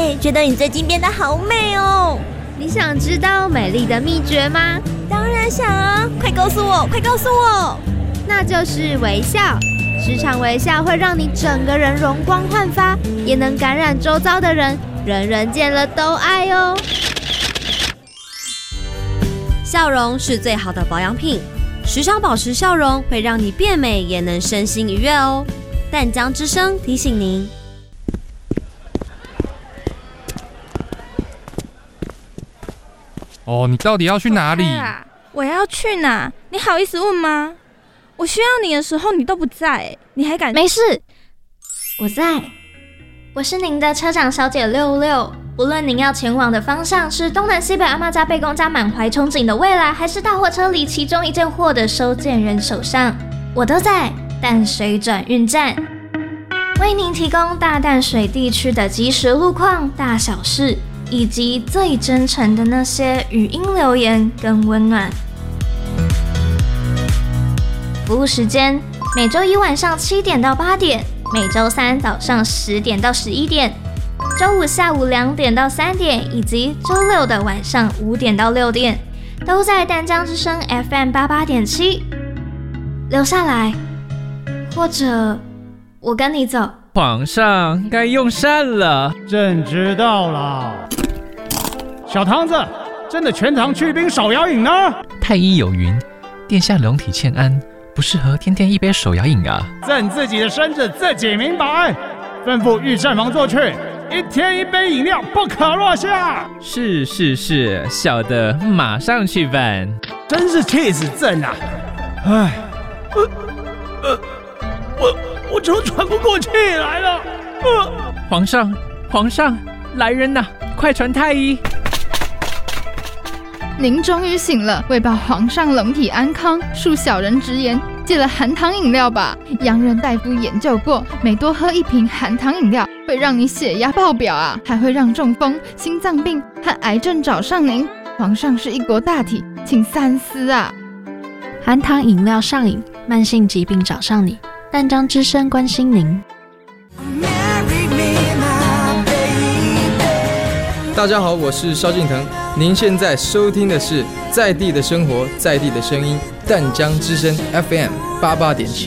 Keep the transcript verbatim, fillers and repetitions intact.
哎，觉得你最近变得好美哦。 你想知道美丽的秘诀吗？ 当然想啊，快告诉我，快告诉我。 那就是微笑。时常微笑会让你整个人容光焕发，也能感染周遭的人，人人见了都爱哦。 笑容是最好的保养品，时常保持笑容会让你变美，也能身心愉悦哦。淡江之声提醒您。 哦，你到底要去哪里？ 我要去哪？你好意思问吗？我需要你的时候你都不在，你还敢？ 没事，我在。我是您的车长小姐六六。无论您要前往的方向是东南西北阿嬷家、贝公家满怀憧憬的未来，还是大货车里其中一件货的收件人手上，我都在淡水转运站，为您提供大淡水地区的即时路况、大小事，以及最真诚的那些语音留言跟温暖。服务时间：每周一晚上七点到八点，每周三早上十点到十一点，周五下午两点到三点，以及周六的晚上五点到六点，都在淡江之声 F M 八八点七。留下来，或者我跟你走。 皇上该用膳了。 朕知道了。小堂子，朕的全糖去冰手摇饮呢？ 太医有云，殿下龙体欠安，不适合天天一杯手摇饮啊。 朕自己的身子自己明白，吩咐御膳房做去，一天一杯饮料，不可落下。 是是是，小的马上去办。 真是气死朕啊！唉，呃呃，我我就喘不过气来了。呃、 皇上，皇上，来人呐！快传太医。 您终于醒了，为保皇上龙体安康，恕小人直言，戒了含糖饮料吧。洋人大夫研究过，每多喝一瓶含糖饮料，会让你血压爆表啊，还会让中风、心脏病和癌症找上您。皇上是一国大体，请三思啊！ 含糖饮料上瘾，慢性疾病找上你。淡江之声关心您。 大家好，我是萧敬腾，您现在收听的是在地的生活，在地的声音，淡江之声 F M 八八点七。